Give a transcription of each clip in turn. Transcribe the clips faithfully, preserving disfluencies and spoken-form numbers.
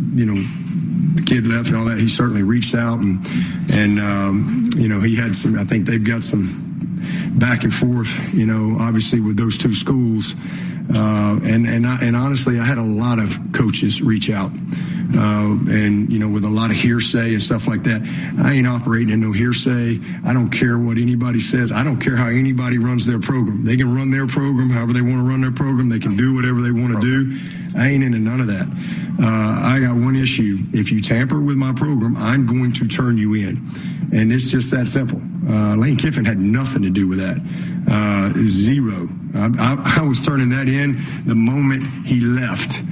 you know, the kid left and all that, he certainly reached out and, and um, you know, he had some, I think they've got some back and forth, you know, obviously with those two schools. Uh, and, and, I, and honestly, I had a lot of coaches reach out. Uh, and, you know, with a lot of hearsay and stuff like that. I ain't operating in no hearsay. I don't care what anybody says. I don't care how anybody runs their program. They can run their program however they want to run their program. They can do whatever they want to do. I ain't into none of that. Uh, I got one issue. If you tamper with my program, I'm going to turn you in. And it's just that simple. Uh, Lane Kiffin had nothing to do with that. Uh, zero. I, I, I was turning that in the moment he left.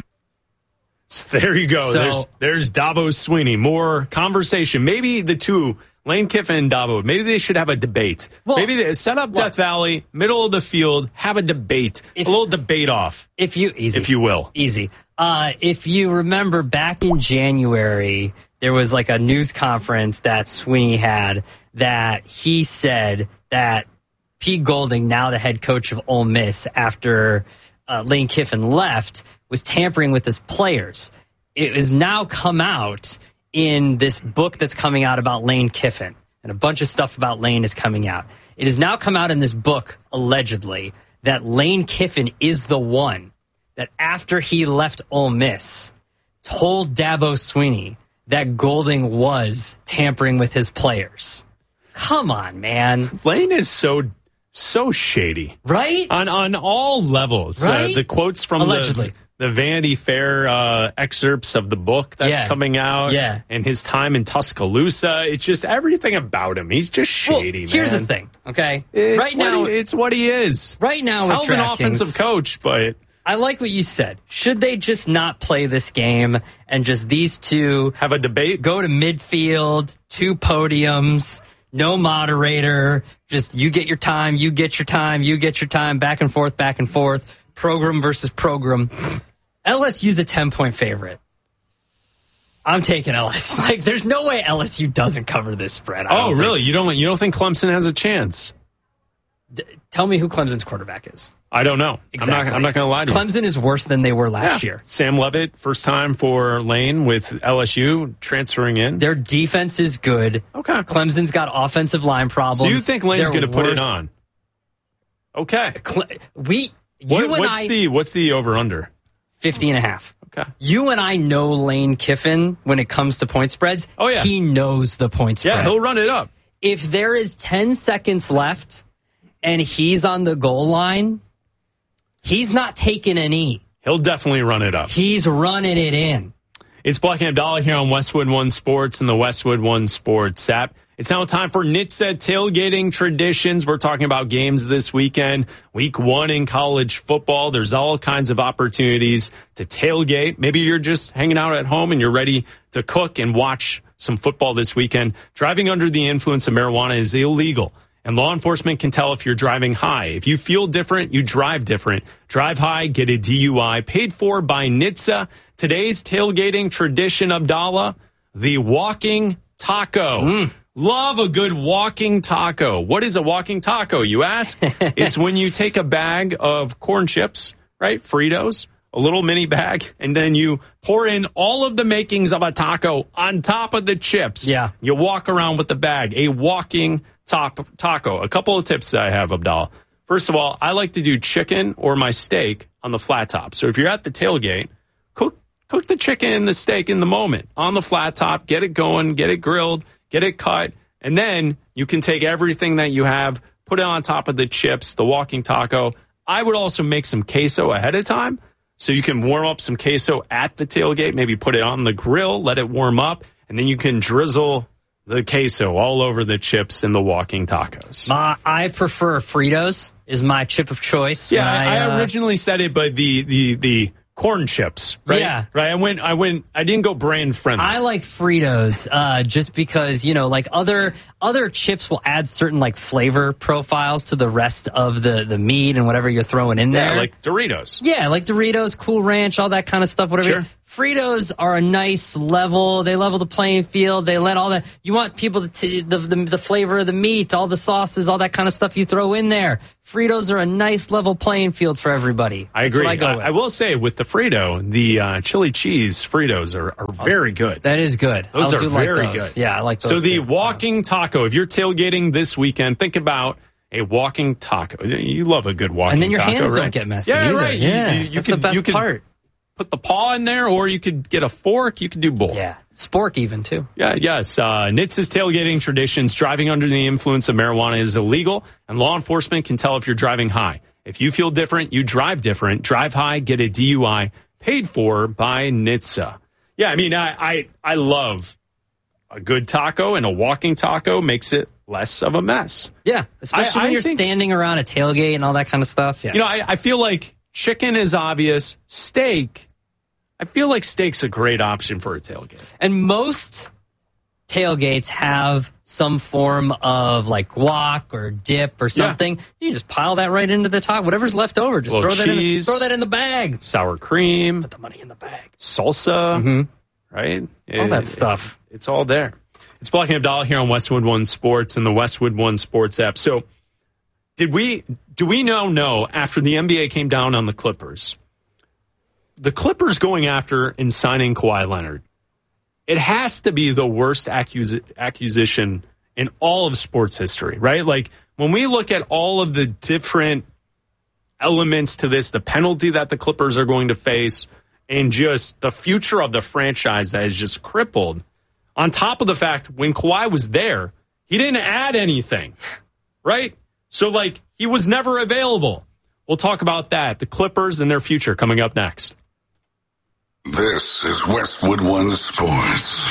So there you go. So, there's there's Dabo Swinney. More conversation. Maybe the two, Lane Kiffin and Dabo, maybe they should have a debate. Well, maybe they set up Death Valley, middle of the field, have a debate, if, a little debate off, if you easy, if you will, easy. Uh, if you remember back in January, there was like a news conference that Swinney had that he said that Pete Golding, now the head coach of Ole Miss, after uh, Lane Kiffin left, was tampering with his players. It has now come out in this book that's coming out about Lane Kiffin, and a bunch of stuff about Lane is coming out. It has now come out in this book, allegedly, that Lane Kiffin is the one that after he left Ole Miss told Dabo Swinney that Golding was tampering with his players. Come on, man. Lane is so so shady. Right? On on all levels. Right? Uh, the quotes from allegedly. the the Vanity Fair uh, excerpts of the book that's yeah. coming out, yeah. and his time in Tuscaloosa. It's just everything about him. He's just shady, well, here's man. the thing, okay? It's right now, he, it's what he is. Right now, hell with of an DraftKings, offensive coach, but I like what you said. Should they just not play this game and just these two have a debate? Go to midfield, two podiums, no moderator. Just you get your time, you get your time, you get your time, back and forth, back and forth. Program versus program. L S U's a ten-point favorite. I'm taking L S U. Like, there's no way L S U doesn't cover this spread. I oh, really? Think. You don't? You don't think Clemson has a chance? D- tell me who Clemson's quarterback is. I don't know. Exactly. I'm not, I'm not going to lie to you. Clemson is worse than they were last yeah. year. Sam Levitt, first time for Lane with L S U transferring in. Their defense is good. Okay. Clemson's got offensive line problems. So you think Lane's going to put it on? Okay. Cle- we, what, you and what's I, the what's the over under? fifty and a half. Okay. You and I know Lane Kiffin when it comes to point spreads. Oh yeah. He knows the point spread. Yeah, he'll run it up. If there is ten seconds left and he's on the goal line, he's not taking an E. He'll definitely run it up. He's running it in. It's Black and Abdallah here on Westwood One Sports and the Westwood One Sports app. It's now time for N H T S A tailgating traditions. We're talking about games this weekend. Week one in college football. There's all kinds of opportunities to tailgate. Maybe you're just hanging out at home and you're ready to cook and watch some football this weekend. Driving under the influence of marijuana is illegal, and law enforcement can tell if you're driving high. If you feel different, you drive different. Drive high, get a D U I. Paid for by N H T S A. Today's tailgating tradition, Abdallah, the walking taco. Mm. Love a good walking taco. What is a walking taco, you ask? It's when you take a bag of corn chips, right? Fritos, a little mini bag, and then you pour in all of the makings of a taco on top of the chips. Yeah. You walk around with the bag. A walking top taco. A couple of tips that I have, Abdallah. First of all, I like to do chicken or my steak on the flat top. So if you're at the tailgate, cook cook the chicken and the steak in the moment on the flat top. Get it going, get it grilled, get it cut, and then you can take everything that you have, put it on top of the chips, the walking taco. I would also make some queso ahead of time, so you can warm up some queso at the tailgate, maybe put it on the grill, let it warm up, and then you can drizzle the queso all over the chips and the walking tacos. My, I prefer Fritos is my chip of choice. Yeah, I, I uh, originally said it, but the the the corn chips, right? Yeah. Right. I went, I went, I didn't go brand friendly. I like Fritos, uh, just because, you know, like other, other chips will add certain like flavor profiles to the rest of the, the meat and whatever you're throwing in there. Yeah, like Doritos. Yeah, like Doritos, Cool Ranch, all that kind of stuff, whatever. Sure. Fritos are a nice level. They level the playing field. They let all that. You want people to t- the, the the flavor of the meat, all the sauces, all that kind of stuff you throw in there. Fritos are a nice level playing field for everybody. I agree. I, go I, with. I will say with the Frito, the uh, chili cheese Fritos are, are very good. That is good. Those I'll are very like those. good. Yeah, I like those. So the too. walking taco. If you're tailgating this weekend, think about a walking taco. You love a good walking taco, and then your taco, hands right? don't get messy. Yeah, either. right. Yeah, you, you, you that's could, the best you could part. Put the paw in there, or you could get a fork. You could do both. Yeah, spork even too. Yeah, yes. Uh, N H T Sa's tailgating traditions. Driving under the influence of marijuana is illegal, and law enforcement can tell if you're driving high. If you feel different, you drive different. Drive high, get a D U I paid for by N H T S A. Yeah, I mean, I, I I love a good taco, and a walking taco makes it less of a mess. Yeah, especially I, when I you're think, standing around a tailgate and all that kind of stuff. Yeah, you know, I, I feel like chicken is obvious. Steak, I feel like steak's a great option for a tailgate. And most tailgates have some form of like guac or dip or something. Yeah. You just pile that right into the top. Whatever's left over, just throw that, in, throw that in the bag. Sour cream. Put the money in the bag. Salsa, mm-hmm. right? All it, that stuff. It, it's all there. It's Blocking Abdallah here on Westwood One Sports and the Westwood One Sports app. So did we, do we now know after the N B A came down on the Clippers, the Clippers going after and signing Kawhi Leonard, it has to be the worst accus- acquisition in all of sports history, right? Like when we look at all of the different elements to this, the penalty that the Clippers are going to face, and just the future of the franchise that is just crippled, on top of the fact when Kawhi was there, he didn't add anything, right? So like he was never available. We'll talk about that, the Clippers and their future coming up next. This is Westwood One Sports.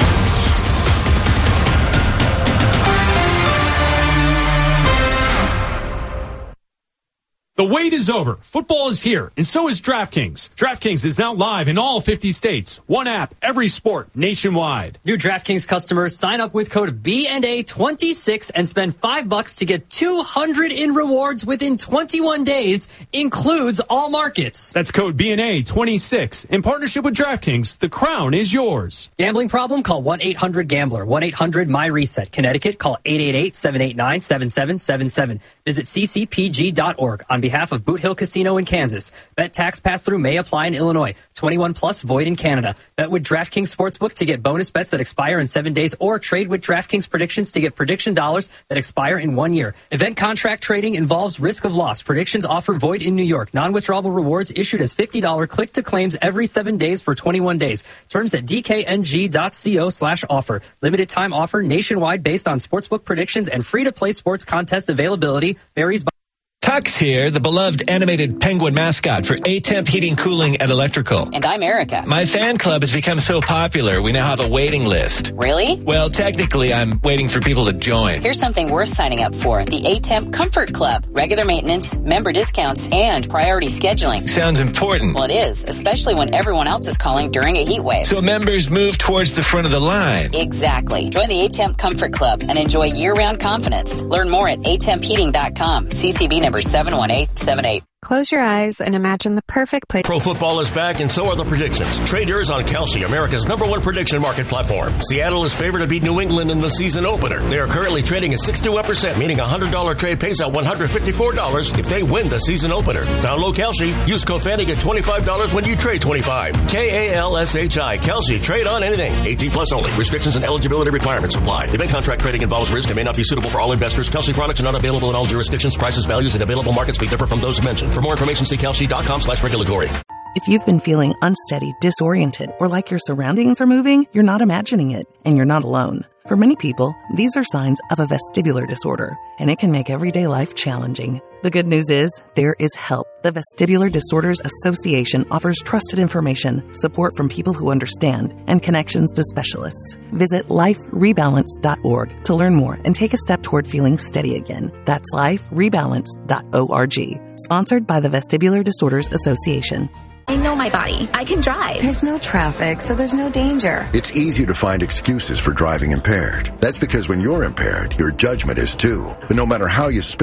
The wait is over. Football is here, and so is DraftKings. DraftKings is now live in all fifty states. One app, every sport, nationwide. New DraftKings customers sign up with code B N A twenty-six and spend five bucks to get two hundred in rewards within twenty-one days. Includes all markets. That's code B N A twenty-six. In partnership with DraftKings, the crown is yours. Gambling problem? Call one eight hundred gambler. one eight hundred my reset. Connecticut, call eight eight eight, seven eight nine, seven seven seven seven. Visit c c p g dot org on behalf of Boot Hill Casino in Kansas. Bet tax pass-through may apply in Illinois. twenty-one plus void in Canada. Bet with DraftKings Sportsbook to get bonus bets that expire in seven days or trade with DraftKings Predictions to get prediction dollars that expire in one year. Event contract trading involves risk of loss. Predictions offer void in New York. Non-withdrawable rewards issued as fifty dollars click-to-claims every seven days for twenty-one days. Terms at d k n g dot co slash offer. Limited time offer nationwide based on sportsbook predictions and free-to-play sports contest availability varies by Tux here, the beloved animated penguin mascot for A-Temp Heating, Cooling, and Electrical. And I'm Erica. My fan club has become so popular, we now have a waiting list. Really? Well, technically, I'm waiting for people to join. Here's something worth signing up for. The A-Temp Comfort Club. Regular maintenance, member discounts, and priority scheduling. Sounds important. Well, it is, especially when everyone else is calling during a heat wave. So members move towards the front of the line. Exactly. Join the A-Temp Comfort Club and enjoy year-round confidence. Learn more at a temp heating dot com. C C B number seven one eight seven eight. Close your eyes and imagine the perfect place. Pro football is back, and so are the predictions. Trade yours on Kalshi, America's number one prediction market platform. Seattle is favored to beat New England in the season opener. They are currently trading at sixty-one percent, meaning a one hundred dollars trade pays out one hundred fifty-four dollars if they win the season opener. Download Kalshi. Use code Fanny, get twenty-five dollars when you trade twenty-five. K A L S H I. Kalshi. Trade on anything. eighteen plus only. Restrictions and eligibility requirements apply. Event contract trading involves risk and may not be suitable for all investors. Kalshi products are not available in all jurisdictions. Prices, values, and available markets may differ from those mentioned. For more information, see Kalshi dot com slash regulatory. If you've been feeling unsteady, disoriented, or like your surroundings are moving, you're not imagining it, and you're not alone. For many people, these are signs of a vestibular disorder, and it can make everyday life challenging. The good news is, there is help. The Vestibular Disorders Association offers trusted information, support from people who understand, and connections to specialists. Visit life rebalance dot org to learn more and take a step toward feeling steady again. That's life rebalance dot org. Sponsored by the Vestibular Disorders Association. I know my body. I can drive. There's no traffic, so there's no danger. It's easy to find excuses for driving impaired. That's because when you're impaired, your judgment is too. But no matter how you spin it,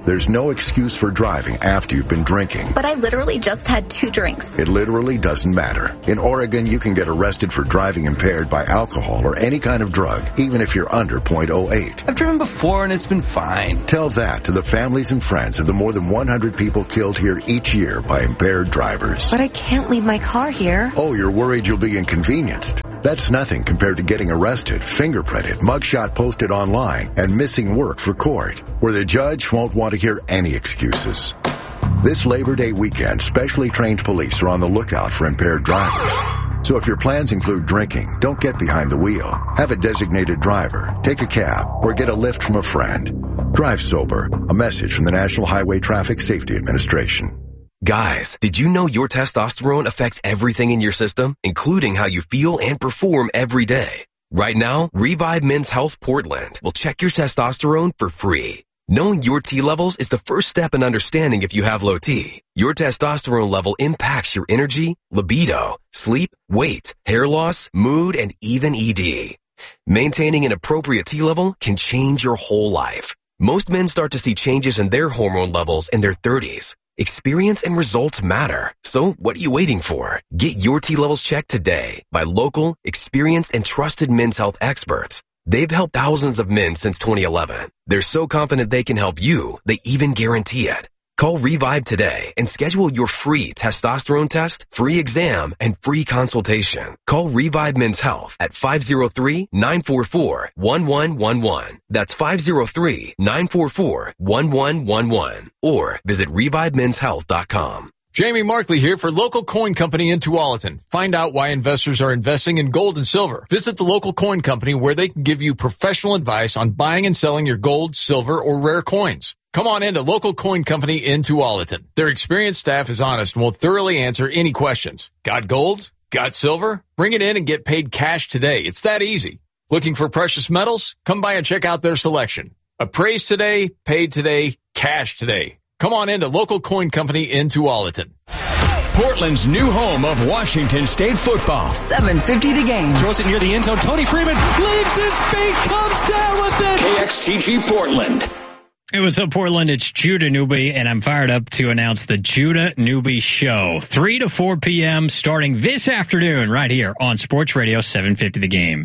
There's no excuse for driving after you've been drinking. But I literally just had two drinks. It literally doesn't matter. In Oregon, you can get arrested for driving impaired by alcohol or any kind of drug, even if you're under point oh eight. I've driven before and it's been fine. Tell that to the families and friends of the more than one hundred people killed here each year by impaired drivers. But I can't leave my car here. Oh, you're worried you'll be inconvenienced. That's nothing compared to getting arrested, fingerprinted, mugshot posted online, and missing work for court, where the judge won't want to hear any excuses. This Labor Day weekend, specially trained police are on the lookout for impaired drivers. So if your plans include drinking, don't get behind the wheel. Have a designated driver, take a cab, or get a lift from a friend. Drive sober. A message from the National Highway Traffic Safety Administration. Guys, did you know your testosterone affects everything in your system, including how you feel and perform every day? Right now, Revive Men's Health Portland will check your testosterone for free. Knowing your T levels is the first step in understanding if you have low T. Your testosterone level impacts your energy, libido, sleep, weight, hair loss, mood, and even E D. Maintaining an appropriate T level can change your whole life. Most men start to see changes in their hormone levels in their thirties. Experience and results matter. So what are you waiting for? Get your T levels checked today by local, experienced, and trusted men's health experts. They've helped thousands of men since twenty eleven. They're so confident they can help you, they even guarantee it. Call Revive today and schedule your free testosterone test, free exam, and free consultation. Call Revive Men's Health at five oh three, nine four four, one one one one. That's five oh three, nine four four, one one one one. Or visit revive men's health dot com. Jamie Markley here for Local Coin Company in Tualatin. Find out why investors are investing in gold and silver. Visit the local coin company where they can give you professional advice on buying and selling your gold, silver, or rare coins. Come on in to Local Coin Company in Tualatin. Their experienced staff is honest and will thoroughly answer any questions. Got gold? Got silver? Bring it in and get paid cash today. It's that easy. Looking for precious metals? Come by and check out their selection. Appraised today, paid today, cash today. Come on in to Local Coin Company in Tualatin. Portland's new home of Washington State football. seven fifty the game. Throws it near the end zone. Tony Freeman leaves his feet, comes down with it. K X T G Portland. Hey, what's up, Portland? It's Judah Newby, and I'm fired up to announce the Judah Newby Show. three to four p.m. starting this afternoon right here on Sports Radio seven fifty The Game.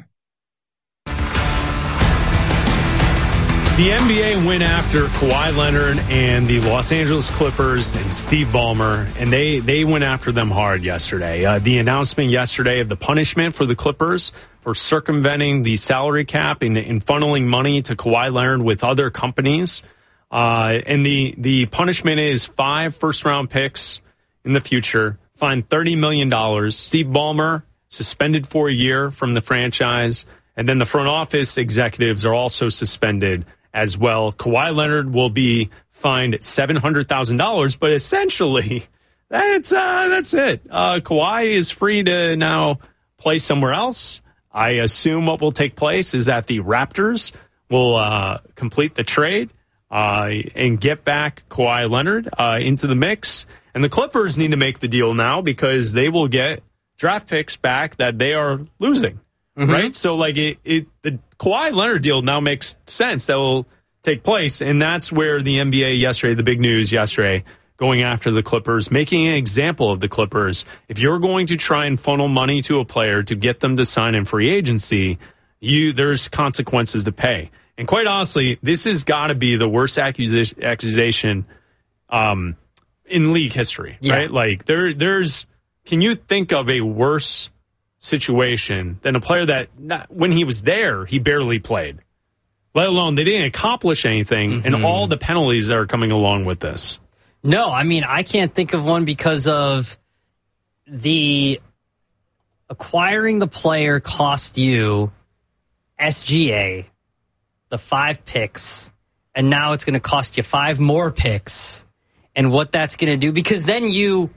The N B A went after Kawhi Leonard and the Los Angeles Clippers and Steve Ballmer, and they, they went after them hard yesterday. Uh, the announcement yesterday of the punishment for the Clippers for circumventing the salary cap and, and funneling money to Kawhi Leonard with other companies. Uh, and the, the punishment is five first-round picks in the future, fined thirty million dollars. Steve Ballmer suspended for a year from the franchise, and then the front office executives are also suspended as well. Kawhi Leonard will be fined seven hundred thousand dollars, but essentially, that's uh, that's it. Uh, Kawhi is free to now play somewhere else. I assume what will take place is that the Raptors will uh, complete the trade uh, and get back Kawhi Leonard uh, into the mix. And the Clippers need to make the deal now because they will get draft picks back that they are losing. Mm-hmm. Right? So, like, it, it, the Kawhi Leonard deal now makes sense. That will take place. And that's where the N B A yesterday, the big news yesterday, going after the Clippers, making an example of the Clippers. If you're going to try and funnel money to a player to get them to sign in free agency, you there's consequences to pay. And quite honestly, this has got to be the worst accusation, accusation um, in league history, yeah. right? Like, there, there's, can you think of a worse situation than a player that not, when he was there, he barely played, let alone they didn't accomplish anything, mm-hmm. and all the penalties that are coming along with this. No, I mean, I can't think of one because of the acquiring the player cost you S G A, the five picks, and now it's going to cost you five more picks, and what that's going to do, because then you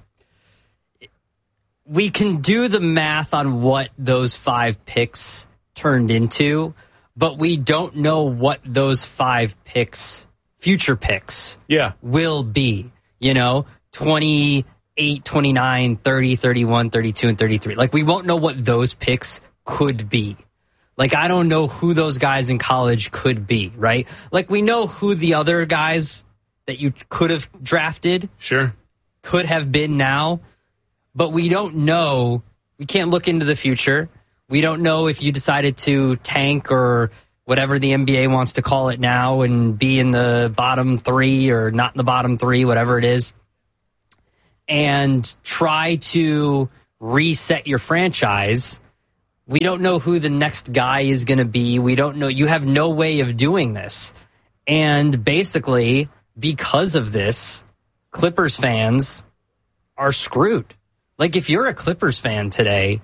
we can do the math on what those five picks turned into, but we don't know what those five picks, future picks, yeah. will be. You know, twenty-eight, twenty-nine, thirty, thirty-one, thirty-two, and thirty-three. Like, we won't know what those picks could be. Like, I don't know who those guys in college could be, right? Like, we know who the other guys that you could have drafted. Sure. Could have been now. But we don't know. We can't look into the future. We don't know if you decided to tank or whatever the N B A wants to call it now and be in the bottom three or not in the bottom three, whatever it is, and try to reset your franchise. We don't know who the next guy is going to be. We don't know. You have no way of doing this. And basically, because of this, Clippers fans are screwed. Like, if you're a Clippers fan today,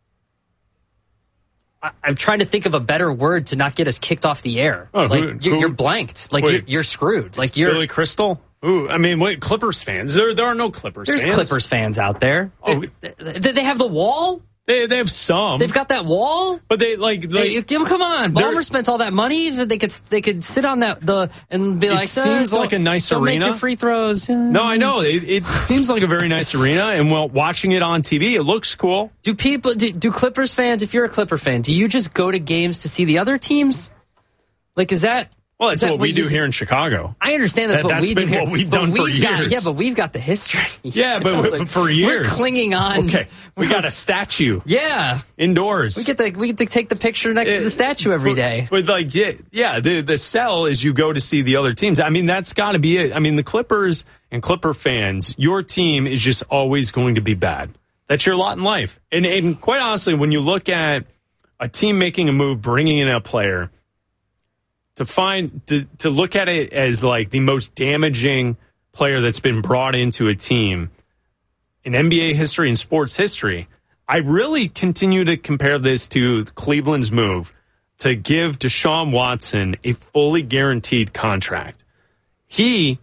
I- I'm trying to think of a better word to not get us kicked off the air. Oh, like, who, you're, who, you're blanked. Like, wait, you're, you're screwed. Like, you're Billy Crystal? Ooh, I mean, wait, Clippers fans. There, there are no Clippers There's fans. Clippers fans out there. Oh, they, they, they have the wall? They they have some. They've got that wall, but they like. like they, come on, Ballmer spent all that money. They could they could sit on that the and be it like. It seems uh, like a nice don't arena. Make your free throws. No, I know it, it seems like a very nice arena, and while watching it on T V, it looks cool. Do people do, do Clippers fans? If you're a Clipper fan, do you just go to games to see the other teams? Like, is that? Well, that's that what we what do do? here in Chicago. I understand that's that, what that's we been do here. what we've but done for we've years. Got, yeah, but we've got the history. Yeah, but, know, but like, for years. We're clinging on. Okay, we got a statue. Yeah. Indoors. We get the we get to take the picture next it, to the statue every but, day. But like, yeah, yeah, the the sell is you go to see the other teams. I mean, that's got to be it. I mean, the Clippers and Clipper fans, your team is just always going to be bad. That's your lot in life. And and quite honestly, when you look at a team making a move, bringing in a player, to find to, to look at it as like the most damaging player that's been brought into a team in N B A history and sports history, I really continue to compare this to Cleveland's move to give Deshaun Watson a fully guaranteed contract. He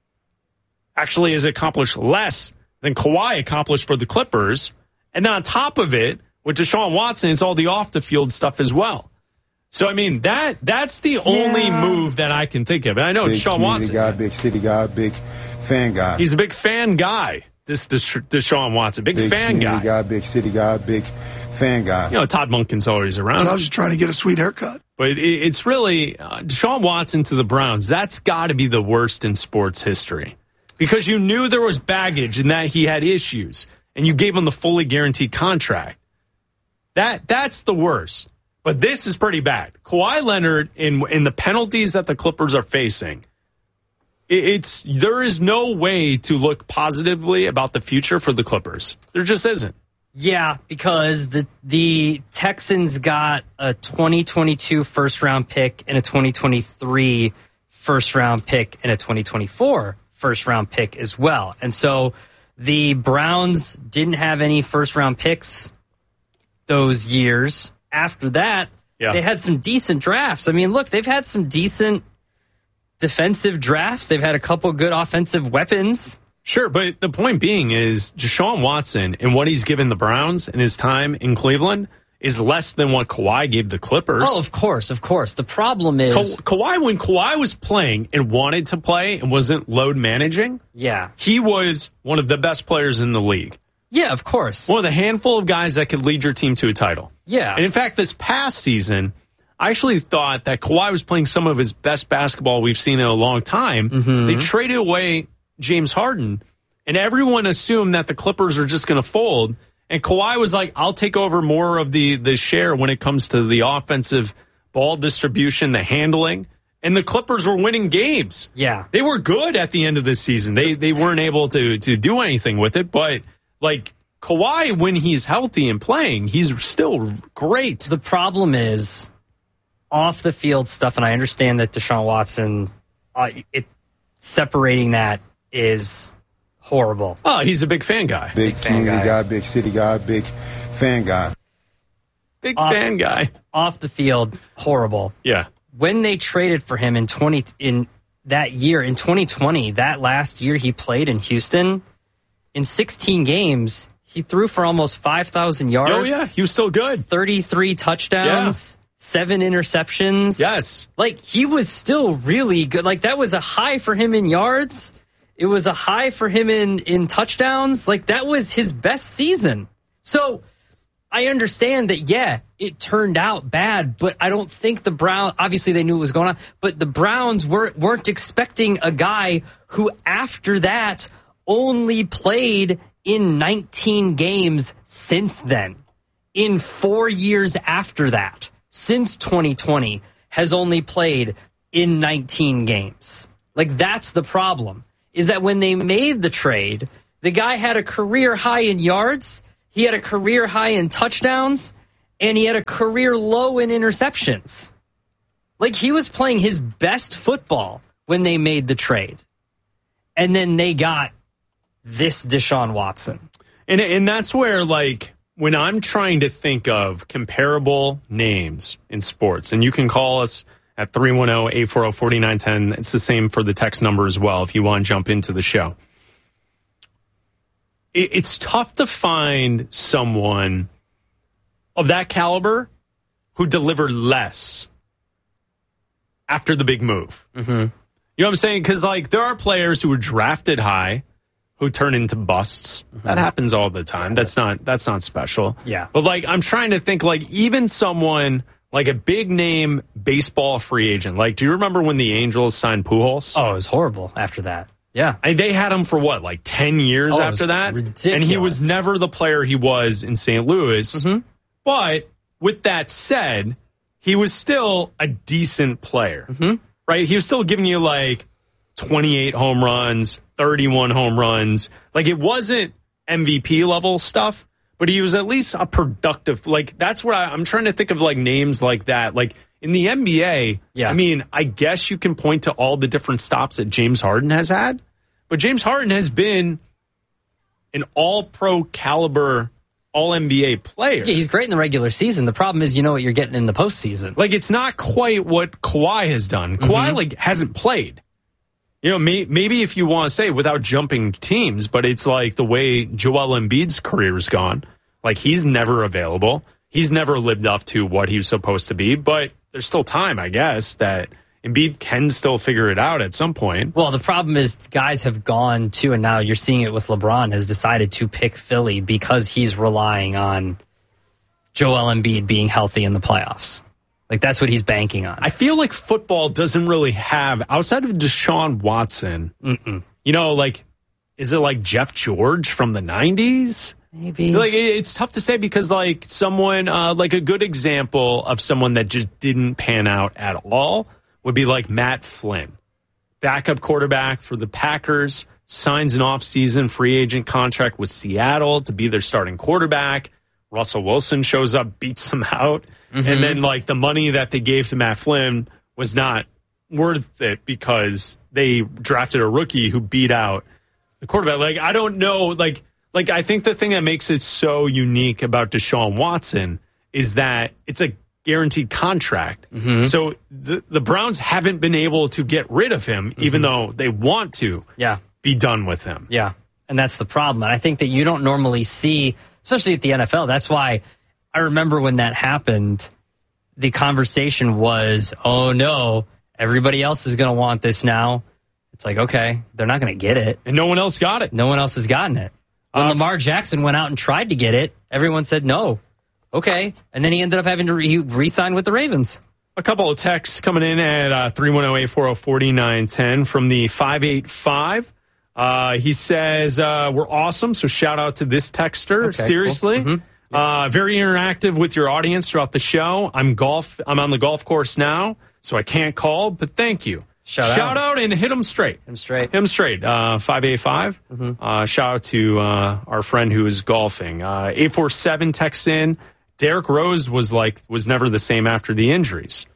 actually has accomplished less than Kawhi accomplished for the Clippers. And then on top of it, with Deshaun Watson, it's all the off-the-field stuff as well. So, I mean, that that's the yeah. only move that I can think of. And I know big Deshaun Watson. guy, big city guy, big fan guy. He's a big fan guy, this Deshaun Watson. Big, big fan guy. guy. Big city guy, big fan guy. You know, Todd Monken's always around. So I was just trying to get a sweet haircut. But it, it's really, uh, Deshaun Watson to the Browns, that's got to be the worst in sports history. Because you knew there was baggage and that he had issues, and you gave him the fully guaranteed contract. That That's the worst. But this is pretty bad. Kawhi Leonard, in in the penalties that the Clippers are facing, it, it's there is no way to look positively about the future for the Clippers. There just isn't. Yeah, because the the Texans got a twenty twenty-two first round pick and a twenty twenty-three first round pick and a twenty twenty-four first round pick as well. And so the Browns didn't have any first round picks those years. After that, yeah. they had some decent drafts. I mean, look, they've had some decent defensive drafts. They've had a couple good offensive weapons. Sure, but the point being is Deshaun Watson and what he's given the Browns in his time in Cleveland is less than what Kawhi gave the Clippers. Oh, of course, of course. The problem is... Ka- Kawhi, when Kawhi was playing and wanted to play and wasn't load managing, yeah, he was one of the best players in the league. Yeah, of course. One of the handful of guys that could lead your team to a title. Yeah. And in fact, this past season, I actually thought that Kawhi was playing some of his best basketball we've seen in a long time. Mm-hmm. They traded away James Harden, and everyone assumed that the Clippers are just going to fold. And Kawhi was like, I'll take over more of the, the share when it comes to the offensive ball distribution, the handling. And the Clippers were winning games. Yeah. They were good at the end of the season. They they weren't able to to do anything with it, but... Like, Kawhi, when he's healthy and playing, he's still great. The problem is off the field stuff, and I understand that Deshaun Watson, uh, it separating that is horrible. Oh, he's a big fan guy. Big, big fan community guy. guy, big city guy, big fan guy. Big off, fan guy. Off the field, horrible. Yeah. When they traded for him in twenty in that year, in twenty twenty, that last year he played in Houston, in sixteen games, he threw for almost five thousand yards. Oh, yeah. He was still good. thirty-three touchdowns, yeah. seven interceptions. Yes. Like, he was still really good. Like, that was a high for him in yards. It was a high for him in, in touchdowns. Like, that was his best season. So, I understand that, yeah, it turned out bad, but I don't think the Browns, obviously they knew what was going on, but the Browns weren't, weren't expecting a guy who after that only played in nineteen games since then. In four years after that, since twenty twenty, has only played in nineteen games. Like, that's the problem, is that when they made the trade, the guy had a career high in yards, he had a career high in touchdowns, and he had a career low in interceptions. Like, he was playing his best football when they made the trade. And then they got this Deshaun Watson. And and that's where, like, when I'm trying to think of comparable names in sports, and you can call us at three one zero, eight four zero, four nine one zero. It's the same for the text number as well if you want to jump into the show. It, it's tough to find someone of that caliber who delivered less after the big move. Mm-hmm. You know what I'm saying? Because, like, there are players who were drafted high who turn into busts. Mm-hmm. That happens all the time. That's, that's not that's not special. Yeah. But, like, I'm trying to think, like, even someone like a big name baseball free agent. Like, do you remember when the Angels signed Pujols? Oh, it was horrible after that. Yeah. And they had him for what, like ten years oh, after that? Ridiculous. And he was never the player he was in Saint Louis. Mm-hmm. But with that said, he was still a decent player. Mm-hmm. Right? He was still giving you like twenty-eight home runs, thirty-one home runs. Like, it wasn't M V P level stuff, but he was at least a productive. Like, that's what I, I'm trying to think of, like, names like that. Like, in the N B A, yeah. I mean, I guess you can point to all the different stops that James Harden has had, but James Harden has been an all-pro caliber, all-N B A player. Yeah, he's great in the regular season. The problem is, you know what you're getting in the postseason. Like, it's not quite what Kawhi has done. Mm-hmm. Kawhi, like, hasn't played. You know, may, maybe if you want to say without jumping teams, but it's like the way Joel Embiid's career has gone. Like, he's never available. He's never lived up to what he was supposed to be, but there's still time, I guess, that Embiid can still figure it out at some point. Well, the problem is guys have gone to, and now you're seeing it with LeBron, has decided to pick Philly because he's relying on Joel Embiid being healthy in the playoffs. Like, that's what he's banking on. I feel like football doesn't really have, outside of Deshaun Watson, Mm-mm. you know, like, is it like Jeff George from the nineties? Maybe. Like, it's tough to say because, like, someone, uh, like a good example of someone that just didn't pan out at all would be like Matt Flynn, backup quarterback for the Packers, signs an offseason free agent contract with Seattle to be their starting quarterback. Russell Wilson shows up, beats him out. Mm-hmm. And then, like, the money that they gave to Matt Flynn was not worth it because they drafted a rookie who beat out the quarterback. Like, I don't know. Like, like I think the thing that makes it so unique about Deshaun Watson is that it's a guaranteed contract. Mm-hmm. So the, the Browns haven't been able to get rid of him, mm-hmm. even though they want to yeah. be done with him. Yeah, and that's the problem. And I think that you don't normally see, especially at the N F L, that's why I remember when that happened, the conversation was, oh, no, everybody else is going to want this now. It's like, okay, they're not going to get it. And no one else got it. No one else has gotten it. When uh, Lamar Jackson went out and tried to get it, everyone said no. Okay. And then he ended up having to re- he re-sign with the Ravens. A couple of texts coming in at uh, three one zero, eight four zero, four nine one zero from the five eight five. Uh, he says, uh, we're awesome, so shout out to this texter. Okay, Seriously. cool. Mm-hmm. Uh, very interactive with your audience throughout the show. I'm golf. I'm on the golf course now, so I can't call, but thank you. Shout, shout out. out and hit him straight. Hit him straight. Hit him straight. Uh, five eight five. Mm-hmm. Uh, shout out to uh, our friend who is golfing. Uh, eight four seven texts in. Derrick Rose was like was never the same after the injuries.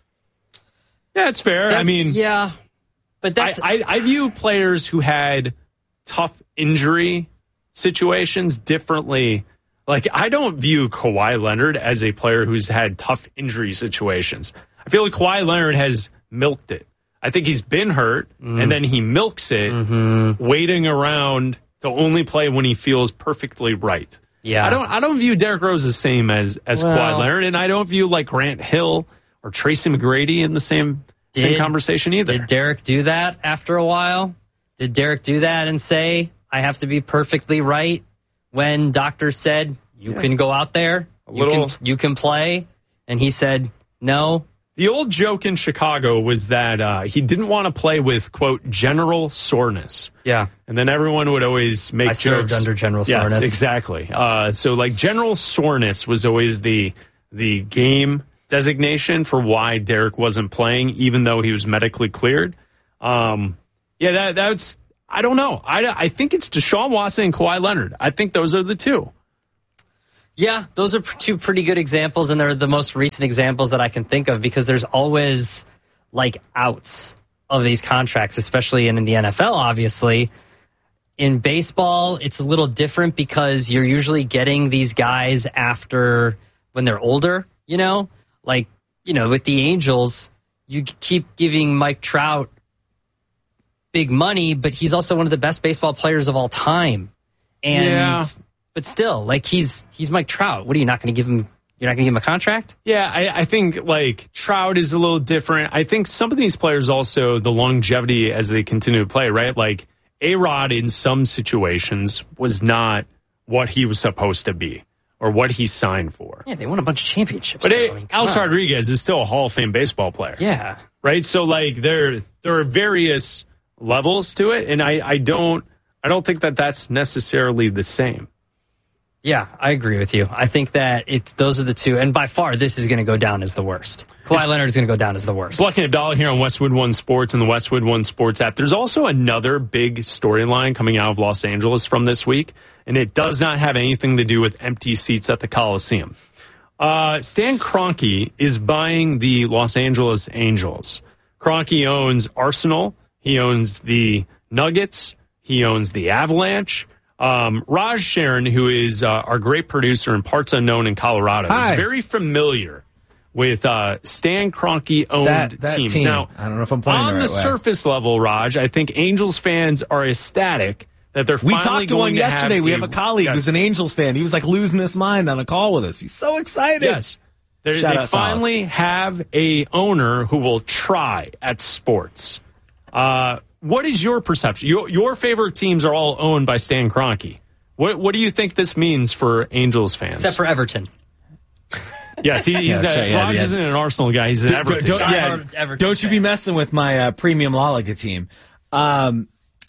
Yeah, it's fair. That's, I mean, yeah, but that's I, I, I view players who had tough injury situations differently. Like, I don't view Kawhi Leonard as a player who's had tough injury situations. I feel like Kawhi Leonard has milked it. I think he's been hurt, mm. and then he milks it, mm-hmm. waiting around to only play when he feels perfectly right. Yeah, I don't. I don't view Derrick Rose the same as as well, Kawhi Leonard, and I don't view like Grant Hill or Tracy McGrady in the same did, same conversation either. Did Derrick do that after a while? Did Derrick do that and say, "I have to be perfectly right"? When doctors said you yeah. can go out there, A you little... can you can play, and he said no. The old joke in Chicago was that uh, he didn't want to play with, quote, general soreness. Yeah. And then everyone would always make I jokes. served under general yes, soreness. Exactly. Uh, so, like, general soreness was always the the game designation for why Derek wasn't playing, even though he was medically cleared. Um, yeah, that that's, I don't know. I, I think it's Deshaun Watson and Kawhi Leonard. I think those are the two. Yeah, those are two pretty good examples, and they're the most recent examples that I can think of because there's always, like, outs of these contracts, especially in, in the N F L, obviously. In baseball, it's a little different because you're usually getting these guys after when they're older, you know? Like, you know, with the Angels, you keep giving Mike Trout big money, but he's also one of the best baseball players of all time. And... Yeah. But still, like, he's he's Mike Trout. What are you not going to give him? You're not going to give him a contract? Yeah, I, I think, like, Trout is a little different. I think some of these players also, the longevity as they continue to play, right? Like, A-Rod in some situations was not what he was supposed to be or what he signed for. Yeah, they won a bunch of championships. But though. it, I mean, Alex on. Rodriguez is still a Hall of Fame baseball player. Yeah. Right? So, like, there there are various levels to it, and I, I don't I don't think that that's necessarily the same. Yeah, I agree with you. I think that it's those are the two, and by far, this is going to go down as the worst. Kawhi Leonard is going to go down as the worst. Blocking a dollar here on Westwood One Sports and the Westwood One Sports app. There's also another big storyline coming out of Los Angeles from this week, and it does not have anything to do with empty seats at the Coliseum. Uh, Stan Kroenke is buying the Los Angeles Angels. Kroenke owns Arsenal. He owns the Nuggets. He owns the Avalanche. Um, Raj Sharon, who is uh, our great producer in Parts Unknown in Colorado, Hi. is very familiar with uh, Stan Kroenke-owned that, that teams. Team. Now, I don't know if I'm playing on the, the, right way. surface level, Raj, I think Angels fans are ecstatic that they're We finally talked to going one to yesterday. have we a, have a colleague yes, who's an Angels fan. He was like losing his mind on a call with us. He's so excited. Yes. They're, Shout they out finally Salas. have a owner who will try at sports. Uh, what is your perception? Your, your favorite teams are all owned by Stan Kroenke. What What do you think this means for Angels fans? Except for Everton. Yes, he, he's Yeah, a, sure, yeah, Raj yeah. isn't an Arsenal guy. He's an Don't- Everton don't, guy. yeah, I'm an Everton don't you be messing with my uh, premium La Liga team. Um,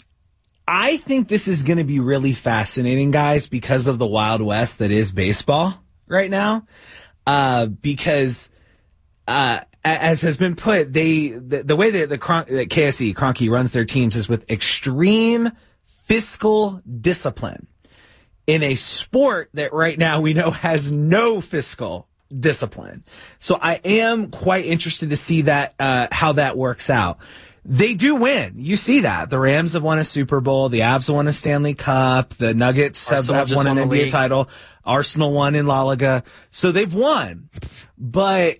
I think this is going to be really fascinating, guys, because of the Wild West that is baseball right now. Uh, because uh, as has been put, they the, the way that the Kron- that K S E Kroenke runs their teams is with extreme fiscal discipline in a sport that right now we know has no fiscal discipline. So I am quite interested to see that uh, how that works out. They do win. You see that. The Rams have won a Super Bowl. The Avs have won a Stanley Cup. The Nuggets have, Arsenal have just won an won N the B A league. title. Arsenal won in La Liga. So they've won. But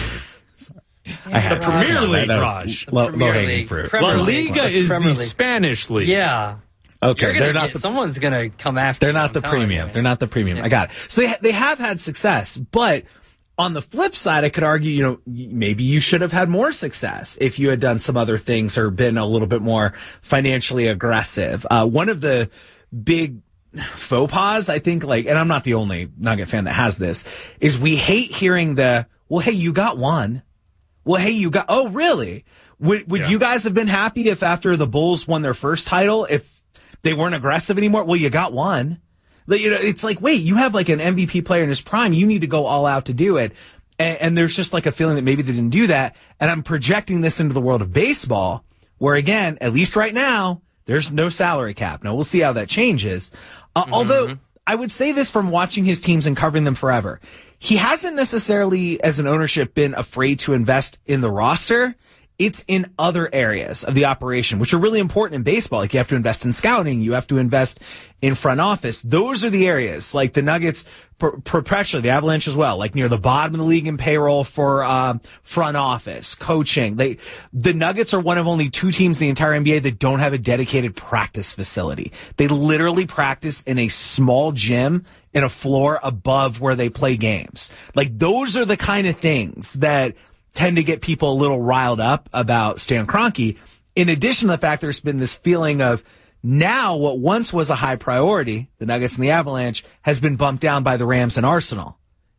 I had The Premier to. League, That was Raj. Low, Premier low-hanging League. fruit. Premier La League. Liga is Premier the League. Spanish league. Yeah. Okay, You're they're gonna not get, the someone's going to come after They're you, not I'm the telling premium. you. They're not the premium. I got it. So they they have had success, but on the flip side, I could argue, you know, maybe you should have had more success if you had done some other things or been a little bit more financially aggressive. Uh, one of the big faux pas, I think, like, and I'm not the only Nugget fan that has this, is we hate hearing the, well, hey, you got one. Well, hey, you got, oh, really? Would, would Yeah. you guys have been happy if after the Bulls won their first title, if they weren't aggressive anymore? Well, you got one. Like, you know, it's like, wait, you have like an M V P player in his prime. You need to go all out to do it. And, and there's just like a feeling that maybe they didn't do that. And I'm projecting this into the world of baseball, where again, at least right now, there's no salary cap. Now we'll see how that changes. Uh, Mm-hmm. Although I would say this from watching his teams and covering them forever. He hasn't necessarily, as an ownership, been afraid to invest in the roster. It's in other areas of the operation, which are really important in baseball. Like you have to invest in scouting. You have to invest in front office. Those are the areas like the Nuggets, per- perpetually, the Avalanche as well, like near the bottom of the league in payroll for, uh, front office, coaching. They, the Nuggets are one of only two teams in the entire N B A that don't have a dedicated practice facility. They literally practice in a small gym in a floor above where they play games. Like those are the kind of things that tend to get people a little riled up about Stan Kroenke. In addition to the fact there's been this feeling of now what once was a high priority, the Nuggets and the Avalanche, has been bumped down by the Rams and Arsenal.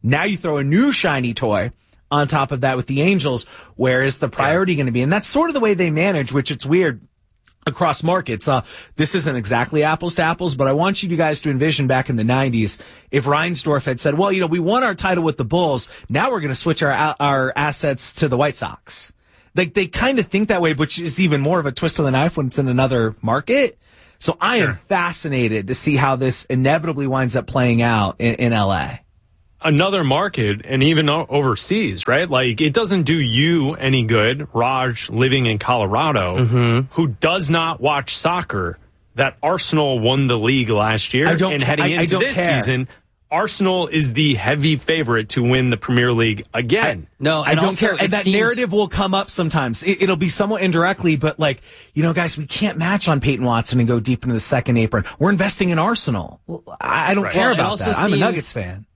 Now you throw a new shiny toy on top of that with the Angels. Where is the priority yeah. going to be? And that's sort of the way they manage, which it's weird across markets. Uh, this isn't exactly apples to apples, but I want you guys to envision back in the nineties, if Reinsdorf had said, well, you know, we won our title with the Bulls. Now we're going to switch our, our assets to the White Sox. Like, they kind of think that way, which is even more of a twist of the knife when it's in another market. So I sure. am fascinated to see how this inevitably winds up playing out in, in L A. Another market, and even overseas, right? Like, it doesn't do you any good, Raj, living in Colorado, mm-hmm. who does not watch soccer, that Arsenal won the league last year. I don't and ca- heading I, into I this care. season, Arsenal is the heavy favorite to win the Premier League again. I, no, I don't also, care. And that seems... narrative will come up sometimes. It, it'll be somewhat indirectly, but like, you know, guys, we can't match on Peyton Watson and go deep into the second apron. We're investing in Arsenal. I, I don't right. care well, about that. I'm a Nuggets fan.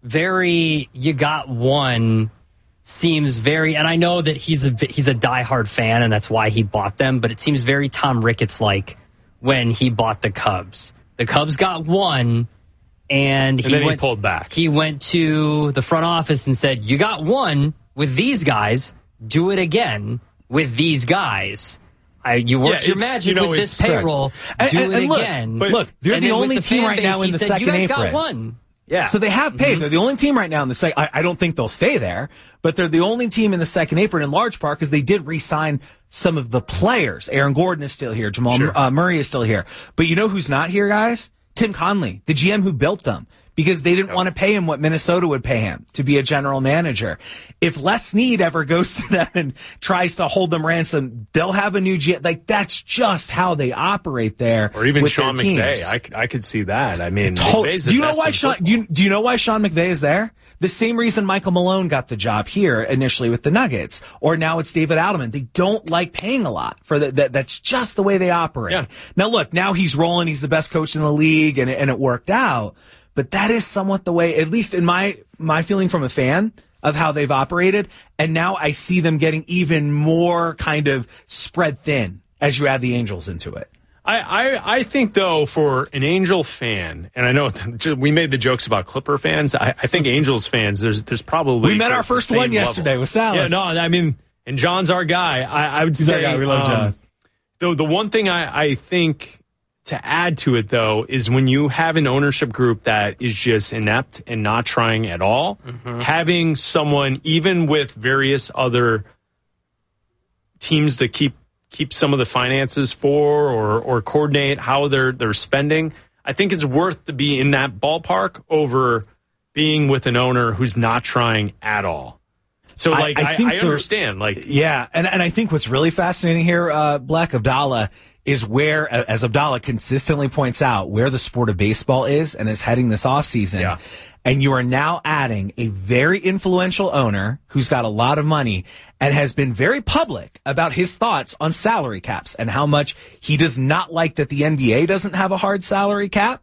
Very, you got one seems very, and I know that he's a, he's a diehard fan and that's why he bought them, but it seems very Tom Ricketts-like when he bought the Cubs. The Cubs got one, and, and he, then went, he pulled back. He went to the front office and said, you got one with these guys, do it again with these guys. I, you worked yeah, your magic you know, with this payroll, and, do and, it and look, again. But look, they're and the only the team right base, now in the said, second you guys apron. got one. Yeah. So they have paid. Mm-hmm. They're the only team right now in the second. I, I don't think they'll stay there, but they're the only team in the second apron in large part because they did re-sign some of the players. Aaron Gordon is still here. Jamal sure. uh, Murray is still here. But you know who's not here, guys? Tim Conley, the G M who built them, because they didn't yep. want to pay him what Minnesota would pay him to be a general manager. If Les Snead ever goes to them and tries to hold them ransom, they'll have a new G M. Like, that's just how they operate there. Or even with Sean their McVay. teams. I, I could see that. I mean, Totally. Do you know why Sean? Do you, do you know why Sean McVay is there? The same reason Michael Malone got the job here initially with the Nuggets, or now it's David Adelman. They don't like paying a lot for the, that. That's just the way they operate. Yeah. Now look, now he's rolling. He's the best coach in the league, and and it worked out. But that is somewhat the way, at least in my my feeling from a fan of how they've operated. And now I see them getting even more kind of spread thin as you add the Angels into it. I, I, I think, though, for an Angel fan, and I know we made the jokes about Clipper fans, I, I think Angels fans, there's there's probably... We met our first one yesterday level. with Salas. Yeah, no, I mean, and John's our guy. I, I would He's say... our guy. We love John. Um, the, the one thing I, I think to add to it, though, is when you have an ownership group that is just inept and not trying at all, mm-hmm. having someone, even with various other teams to keep keep some of the finances for or or coordinate how they're they're spending, I think it's worth to be in that ballpark over being with an owner who's not trying at all. So, like, I, I, I, I understand. Like, yeah, and, and I think what's really fascinating here, uh, Black Abdallah, is where, as Abdallah consistently points out, where the sport of baseball is and is heading this offseason. Yeah. And you are now adding a very influential owner who's got a lot of money and has been very public about his thoughts on salary caps and how much he does not like that the N B A doesn't have a hard salary cap.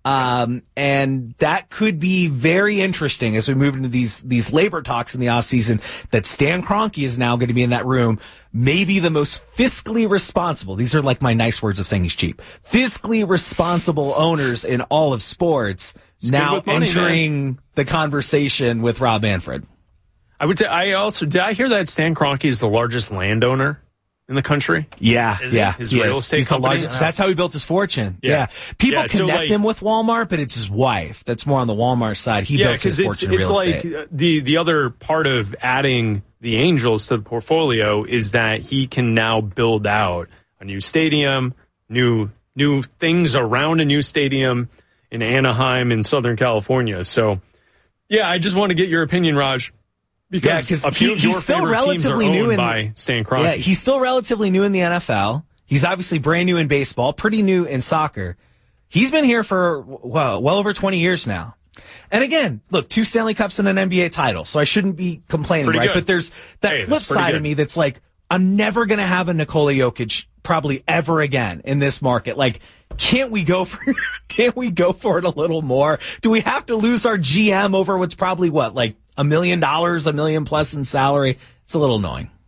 Um, and that could be very interesting as we move into these, these labor talks in the offseason, that Stan Kroenke is now going to be in that room, maybe the most fiscally responsible. These are like my nice words of saying he's cheap. Fiscally responsible owners in all of sports it's now money, entering man. the conversation with Rob Manfred. I would. T- I also did. I hear that Stan Kroenke is the largest landowner in the country. Yeah, is yeah. His real is. estate He's company. The largest, that's how he built his fortune. Yeah, yeah. People yeah, so connect like, him with Walmart, but it's his wife that's more on the Walmart side. He yeah, built his fortune it's, in real it's estate. like the the other part of adding the Angels to the portfolio is that he can now build out a new stadium, new new things around a new stadium in Anaheim in Southern California. So, yeah, I just want to get your opinion, Raj. Because yeah, a few he, of your he's still favorite relatively teams are new owned in by the, Stan Kroenke. Yeah, he's still relatively new in the N F L. He's obviously brand new in baseball, pretty new in soccer. He's been here for well, well over twenty years now. And again, look, two Stanley Cups and an N B A title, so I shouldn't be complaining, pretty right? good. But there's that hey, flip side good. of me that's like, I'm never going to have a Nikola Jokic probably ever again in this market. Like, can't we go for, can't we go for it a little more? Do we have to lose our G M over what's probably what, like a million dollars, a million plus in salary? It's a little annoying.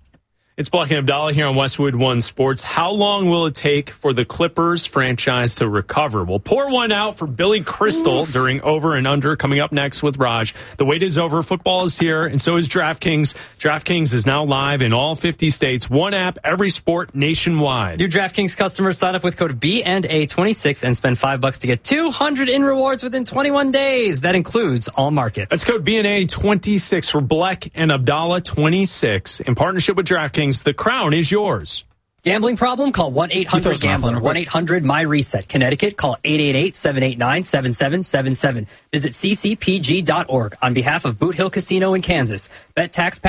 It's Black and Abdallah here on Westwood One Sports. How long will it take for the Clippers franchise to recover? We'll pour one out for Billy Crystal Oof. during Over and Under coming up next with Raj. The wait is over. Football is here, and so is DraftKings. DraftKings is now live in all fifty states. One app, every sport nationwide. New DraftKings customers sign up with code B and A twenty-six and spend five bucks to get two hundred in rewards within twenty-one days. That includes all markets. That's code B and A twenty-six for Black and Abdallah twenty-six in partnership with DraftKings. The crown is yours. Gambling problem? Call one eight hundred gambler. one eight hundred my reset. Connecticut, call eight eight eight, seven eight nine, seven seven seven seven. Visit c c p g dot org on behalf of Boot Hill Casino in Kansas. Bet tax